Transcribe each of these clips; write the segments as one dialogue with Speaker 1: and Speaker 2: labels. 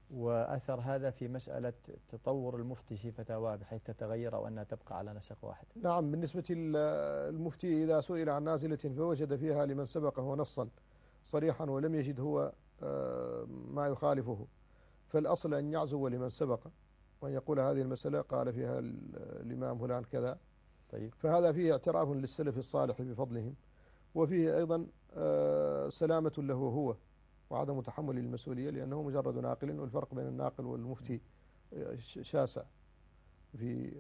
Speaker 1: وأثر هذا في مسألة تطور المفتي في فتاواه بحيث تتغير أو أنها تبقى على نسق واحد؟
Speaker 2: نعم، بالنسبة للمفتي إذا سئل عن نازلة فوجد فيها لمن سبقه نصا صريحا ولم يجد هو ما يخالفه، فالأصل أن يعزو لمن سبق وأن يقول هذه المسألة قال فيها الإمام فلان كذا.
Speaker 1: طيب.
Speaker 2: فهذا فيه اعتراف للسلف الصالح بفضلهم، وفيه أيضا سلامة له هو وعدم تحمل المسؤولية، لأنه مجرد ناقل، والفرق بين الناقل والمفتي شاسع في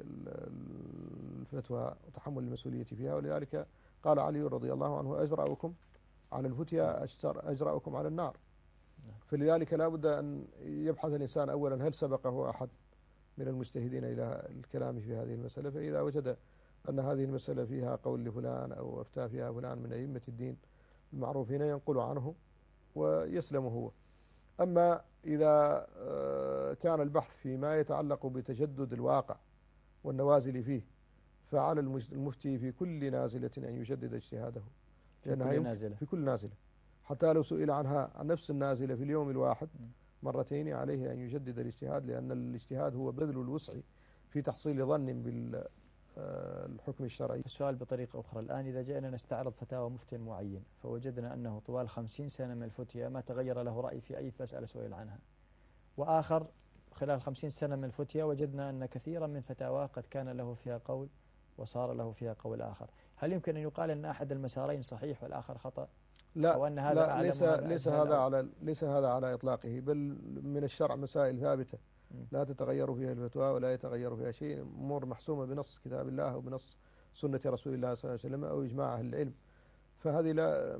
Speaker 2: الفتوى وتحمل المسؤولية فيها. ولذلك قال علي رضي الله عنه: أجرأكم على الفتيا أجرأكم على النار. فلذلك لا بد أن يبحث الإنسان أولا هل سبقه أحد من المجتهدين إلى الكلام في هذه المسألة، فإذا وجد أن هذه المسألة فيها قول لفلان أو أفتى فيها فلان من أئمة الدين المعروفين ينقل عنه ويسلم هو. أما إذا كان البحث فيما يتعلق بتجدد الواقع والنوازل فيه، فعلى المفتي في كل نازلة أن يجدد اجتهاده،
Speaker 1: في
Speaker 2: كل نازلة حتى لو سئل عنها عن نفس النازلة في اليوم الواحد مرتين عليه أن يجدد الاجتهاد، لأن الاجتهاد هو بذل الوسع في تحصيل ظن بالحكم الشرعي.
Speaker 1: السؤال بطريقة أخرى، الآن إذا جئنا نستعرض فتاوى مفتي معين فوجدنا أنه طوال 50 سنة من الفتية ما تغير له رأي في أي مسألة سئل عنها، وآخر خلال 50 سنة من الفتية وجدنا أن كثيرا من فتاواه قد كان له فيها قول وصار له فيها قول آخر، هل يمكن أن يقال أن أحد المسارين صحيح والآخر خطأ؟
Speaker 2: لا،
Speaker 1: أو أن هذا
Speaker 2: لا،
Speaker 1: أعلم
Speaker 2: ليس هذا على إطلاقه، بل من الشرع مسائل ثابتة لا تتغير فيها الفتوى ولا يتغير فيها شيء، أمور محسومة بنص كتاب الله أو بنص سنة رسول الله صلى الله عليه وسلم أو إجماع أهل العلم، فهذه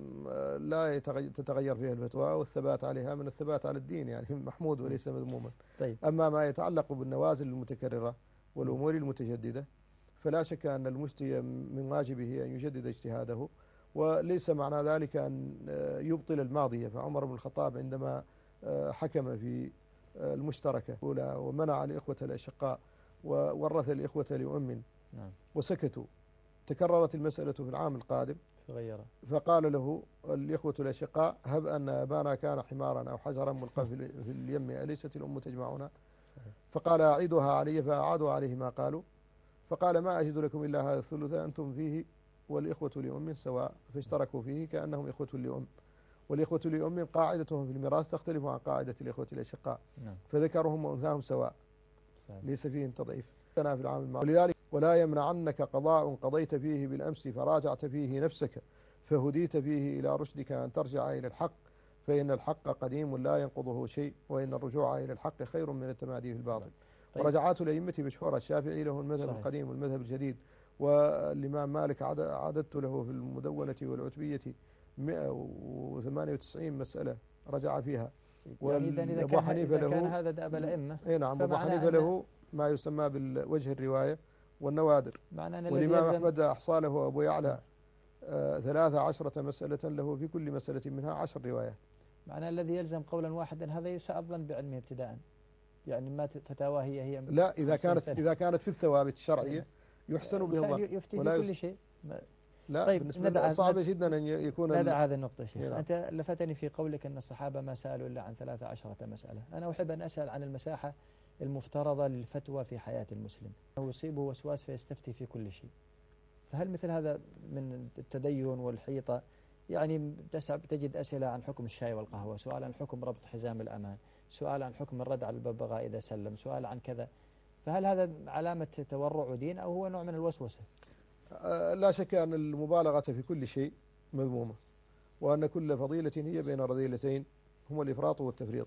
Speaker 2: لا تتغير فيها الفتوى، والثبات عليها من الثبات على الدين، يعني محمود وليس مذموما.
Speaker 1: طيب.
Speaker 2: أما ما يتعلق بالنوازل المتكررة والأمور المتجددة فلا شك أن المفتي من واجبه أن يجدد اجتهاده، وليس معنى ذلك أن يبطل الماضية. فعمر بن الخطاب عندما حكم في المشتركة الأولى ومنع الإخوة الأشقاء وورث الإخوة لأم وسكتوا، تكررت المسألة في العام القادم فقال له الإخوة الأشقاء: هب أن أبانا كان حمارا أو حجرا ملقا في اليم أليست الأم تجمعنا؟ فقال: أعيدها علي، فأعادوا عليه ما قالوا، فقال: ما أجد لكم إلا هذا الثلث أنتم فيه والإخوة لأم سواء، فاشتركوا فيه كأنهم إخوة لأم، والإخوة لأم قاعدتهم في الميراث تختلف عن قاعدة الإخوة الأشقاء، فذكرهم وأنثاهم سواء ليس فيهم تضعيف في العام الماضي. ولذلك: ولا يمنعنك قضاء قضيت فيه بالأمس فراجعت فيه نفسك فهديت فيه إلى رشدك أن ترجع إلى الحق، فإن الحق قديم لا ينقضه شيء، وإن الرجوع إلى الحق خير من التمادي في الباطل. طيب. ورجعات الأئمة مشهورة، الشافعي له المذهب القديم والمذهب الجديد، والإمام مالك عددت له في المدونة والعتبية 198 مسألة رجع فيها.
Speaker 1: يعني إذا كان هذا دأب الأئمة،
Speaker 2: نعم، أبو حنيفة له ما يسمى بالوجه الرواية والنوادر، والإمام أحمد أحصى له أبو يعلى 13 مسألة له في كل مسألة منها 10 روايات.
Speaker 1: معنى الذي يلزم قولا واحدا هذا يساء الظن بعلمه ابتداء، يعني ما فتاواه هي
Speaker 2: لا، إذا كانت في الثوابت الشرعية يحسن به الظن،
Speaker 1: يفتي في كل شيء.
Speaker 2: لا، طيب، بالنسبة صعب جدا أن يكون.
Speaker 1: ندع هذه النقطة شيخ. أنت لفتني في قولك أن الصحابة ما سألوا إلا عن 13 مسألة. أنا أحب أن أسأل عن المساحة المفترضة للفتوى في حياة المسلم، أنه يصيبه وسواس فيستفتي في كل شيء، فهل مثل هذا من التدين والحيطة؟ يعني تجد أسئلة عن حكم الشاي والقهوة، سؤال عن حكم ربط حزام الأمان، سؤال عن حكم الرد على الببغاء إذا سلم، سؤال عن كذا، فهل هذا علامة تورع دين أو هو نوع من الوسوسة؟
Speaker 2: لا شك أن المبالغة في كل شيء مذمومة، وأن كل فضيلة هي بين رذيلتين هما الإفراط والتفريط.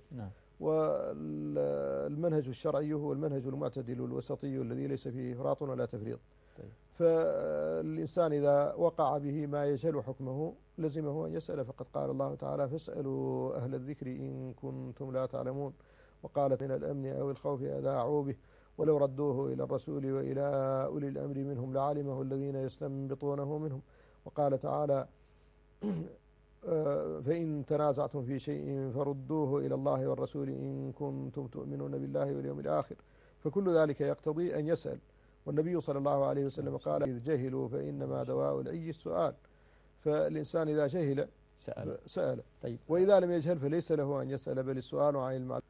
Speaker 2: والمنهج الشرعي هو المنهج المعتدل الوسطي الذي ليس فيه إفراط ولا تفريط.
Speaker 1: طيب.
Speaker 2: فالإنسان إذا وقع به ما يجهل حكمه لزمه أن يسأل، فقد قال الله تعالى: فاسألوا أهل الذكر إن كنتم لا تعلمون، وقالت: من الأمن أو الخوف أذاعوا به ولو ردوه إلى الرسول وإلى أولي الأمر منهم لعلمه الذين يستنبطونه منهم. وقال تعالى: فإن تنازعتم في شيء فردوه إلى الله والرسول إن كنتم تؤمنون بالله واليوم الآخر. فكل ذلك يقتضي أن يسأل، والنبي صلى الله عليه وسلم قال: إذ جهلوا فإنما دواء العي السؤال. فالإنسان إذا جهل سأل.
Speaker 1: طيب.
Speaker 2: وإذا لم يجهل فليس له أن يسأل، بل السؤال عن المعلوم.